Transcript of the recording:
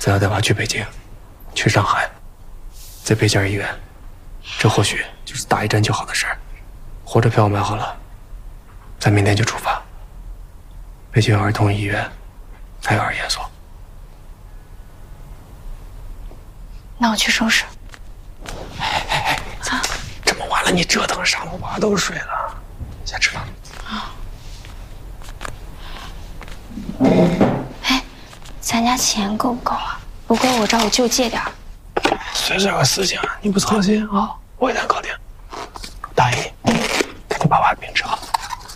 咱要带娃去北京，去上海，再备件医院，这或许就是打一针就好的事儿。火车票买好了，咱明天就出发。北京有儿童医院，还有儿研所。 那我去收拾。 哎，这么晚了你折腾啥？我娃都睡了，先吃饭。 啊。哎，咱家钱够不够啊？不够我找我舅借点儿。 随时有事情你不操心啊，我给咱搞定。